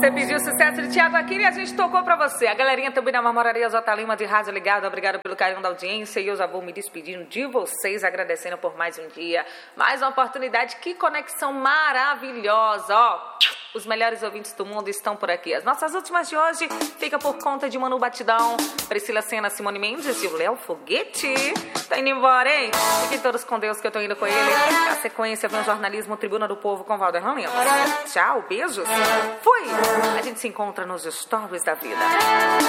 Você pediu sucesso de Thiago Aquino e a gente tocou pra você. A galerinha também da Marmoraria J. Lima de Rádio Ligado, obrigado pelo carinho da audiência. E eu já vou me despedindo de vocês, agradecendo por mais um dia, mais uma oportunidade. Que conexão maravilhosa, ó. Os melhores ouvintes do mundo estão por aqui. As nossas últimas de hoje fica por conta de Manu Batidão, Priscila Senna, Simone Mendes e o Léo Foguete. Tá indo embora, hein? Fiquem todos com Deus que eu tô indo com ele. Na sequência vem o jornalismo Tribuna do Povo com Valder Lima. Tchau, beijos. Fui! A gente se encontra nos stories da vida.